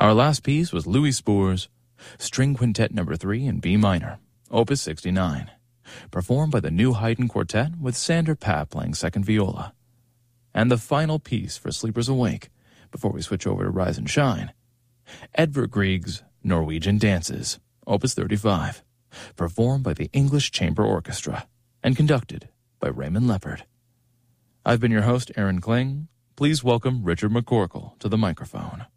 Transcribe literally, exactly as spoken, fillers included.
Our last piece was Louis Spohr's String Quintet Number three in B minor, Opus sixty-nine, performed by the New Haydn Quartet with Sander Papp playing second viola. And the final piece for Sleepers Awake, before we switch over to Rise and Shine, Edvard Grieg's Norwegian Dances, Opus thirty-five, performed by the English Chamber Orchestra and conducted by Raymond Leppard. I've been your host, Aaron Kling. Please welcome Richard McCorkle to the microphone.